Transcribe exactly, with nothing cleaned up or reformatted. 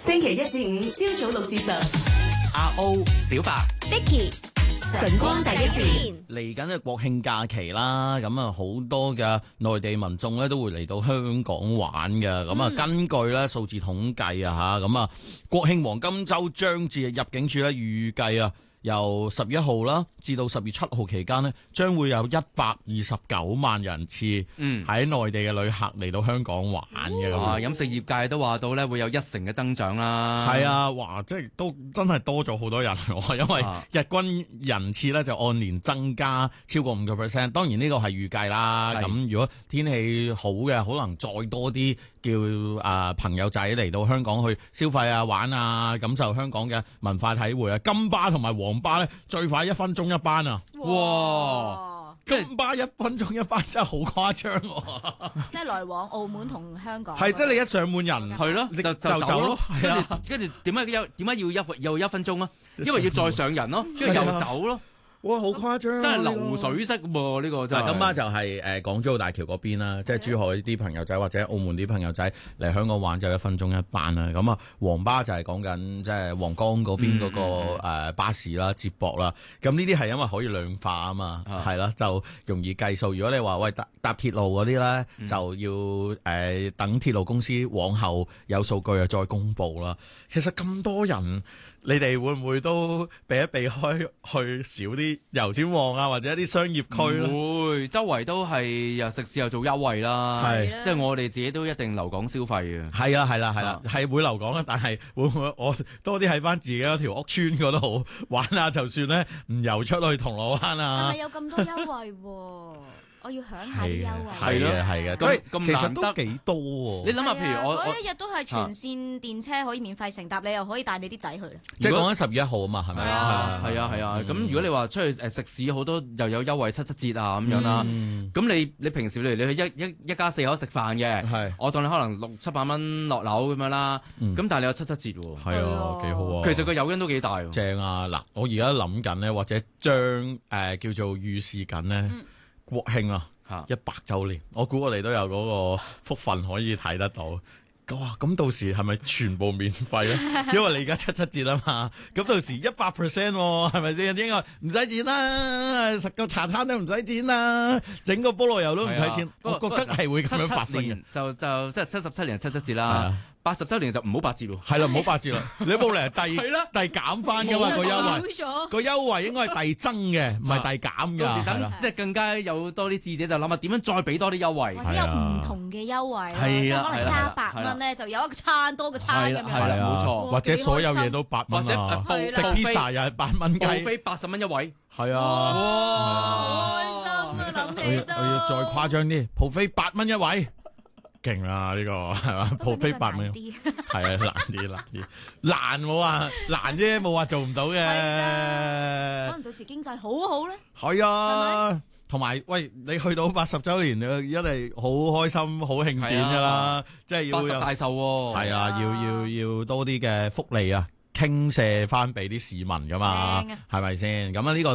星期一至五朝早六至十。 阿 O、小白、 Vicky，晨光第一線。 嚟緊嘅國慶假期啦，咁啊好多嘅內地民眾咧都會嚟到香港玩嘅。咁啊、嗯，根據咧數字統計啊嚇，咁啊國慶黃金週將至，入境處咧預計啊，由十一號啦至到十月七號期間呢，將會有一百二十九萬人次喺內地嘅旅客嚟到香港玩嘅。 啊，飲食業界都話到咧會有一成嘅增長啦。 係啊，哇！即係都真係多咗好多人喎，因為日均人次咧就按年增加超過五個 percent。當然呢個係預計啦。咁如果天氣好嘅，可能再多啲叫啊朋友仔嚟到香港去消費啊、玩啊，感受香港嘅文化體會啊。金巴同埋黃巴咧最快一分鐘一班啊！哇！金巴一分鐘一班真係好誇張喎！ 即係來往澳門同香港。 係，即係你一上滿人係咯，就就走咯。係啊，跟住點解有點解要一又一分鐘啊？因為要再上人咯，跟住又走咯。 哇，好誇張！ 真係流水式喎，呢個真係。 今晚就係誒港珠澳大橋嗰邊啦，即係珠海啲朋友仔或者澳門啲朋友仔嚟香港玩就一分鐘一班啦。咁啊，黃巴就係講緊即係皇崗嗰邊嗰個誒巴士啦、接駁啦。咁呢啲係因為可以量化啊嘛，係啦，就容易計數。如果你話喂搭搭鐵路嗰啲咧，嗯、就要誒、呃、等鐵路公司往後有數據啊再公佈啦。其實咁多人。你哋會唔會都避一避開去少啲油尖旺啊，或者一啲商業區咧？ 會，周圍都係又食肆又做優惠啦， 係， 即係我哋自己都一定留港消費嘅。 係啊，係啦，係啦，係會留港啊，但係會唔會我多啲喺翻自己嗰條屋村嗰度玩下，就算咧唔游出去銅鑼灣啊？ 但係有咁多優惠喎。我要享下啲優惠， 係嘅係嘅，所以其實都幾多喎。 你諗下，譬如我嗰一日都係全線電車可以免費乘搭，你又可以帶你啲仔去啦。 即係講緊十月一號啊嘛，係咪啊？ 係啊係啊。咁如果你話出去誒食肆好多又有優惠七七折啊咁樣啦，咁你你平時例如你去一一一家四口食飯嘅，我當你可能六七百蚊落樓咁樣啦，咁但係你有七七折喎。 係啊，幾好啊。 其實個誘因都幾大。正啊！嗱，我而家諗緊咧，或者將誒叫做預示緊咧。國慶啊，一百週年，我估我哋都有嗰個福分可以睇得到。哇！咁到時係咪全部免費咧？因為你而家七七折啊嘛，咁到時一百 percent 喎，係咪先？應該唔使錢啦，食個茶餐都唔使錢啦，整個菠蘿油都唔使錢。我覺得係會咁樣發生嘅。 就就即係七十七年七七折啦。八十週年就唔好八折咯， 係啦，唔好八折啦，你冇理由遞遞減翻噶嘛個優惠，個優惠應該係遞增嘅，唔係遞減噶。 到時等即係更加有多啲智者就諗下點樣再俾多啲優惠， 或者有唔同嘅優惠咯，即係可能加百蚊咧就有一個餐多個餐咁樣， 係啦，冇錯，或者所有嘢都八蚊啊，食 pizza 又係八蚊雞， 報飛八十蚊一位， 係啊， 哇，開心啊諗起都， 我要再誇張啲，報飛八蚊一位。勁啦呢個係嘛，報飛八蚊，係啊，難啲難啲難冇話難啫，冇話做唔到嘅。 可能到時經濟好好咧。 係啊，同埋喂，你去到八十週年，你一定好開心、好慶典噶啦，即係要八十大壽喎。 係啊，要要要多啲嘅福利啊，傾瀉翻俾啲市民噶嘛，係咪先？咁啊呢個。